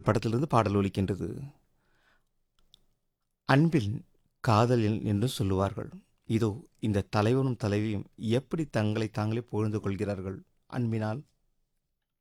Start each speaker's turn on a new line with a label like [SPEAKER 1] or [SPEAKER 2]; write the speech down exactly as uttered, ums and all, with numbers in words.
[SPEAKER 1] படத்திலிருந்து பாடல் ஒலிக்கின்றது. அன்பில் காதலில் என்று சொல்லுவார்கள். இதோ இந்த தலைவனும் தலைவியும் எப்படி தங்களை தாங்களே புகழ்ந்து கொள்கிறார்கள் அன்பினால்.